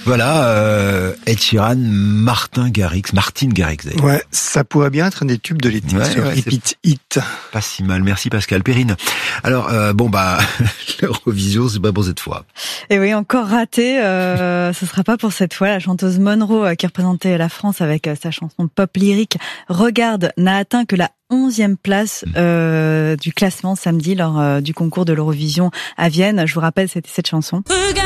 Voilà, Ed Sheeran, Martin Garrix d'ailleurs. Ouais, ça pourrait bien être un des tubes de l'été sur Repeat Hit. Pas si mal, merci Pascal. Perrine, alors l'Eurovision, c'est pas pour cette fois. Et oui, encore raté, ce sera pas pour cette fois. La chanteuse Monroe, qui représentait la France avec sa chanson pop lyrique Regarde, n'a atteint que la 11e place du classement samedi lors du concours de l'Eurovision à Vienne. Je vous rappelle, c'était cette chanson.